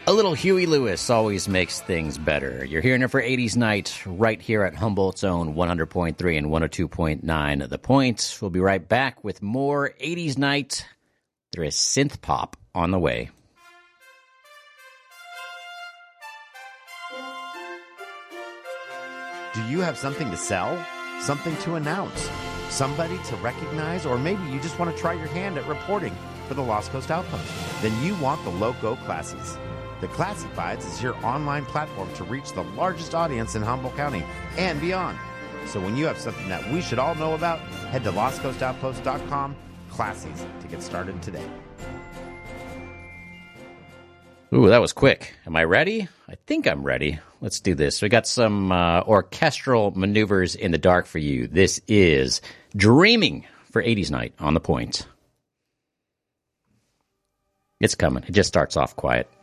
A little Huey Lewis always makes things better. You're hearing it for 80s Night right here at Humboldt's own 100.3 and 102.9 The Point. We'll be right back with more 80s Night. There is synth pop on the way. Do you have something to sell? Something to announce? Somebody to recognize? Or maybe you just want to try your hand at reporting for the Lost Coast Outpost? Then you want the Loco Classies. The Classifieds is your online platform to reach the largest audience in Humboldt County and beyond. So when you have something that we should all know about, head to lostcoastoutpost.com, Classies, to get started today. Ooh, that was quick. Am I ready? I think I'm ready. Let's do this. We got some orchestral maneuvers in the dark for you. This is Dreaming for 80s Night on The Point. It's coming. It just starts off quiet.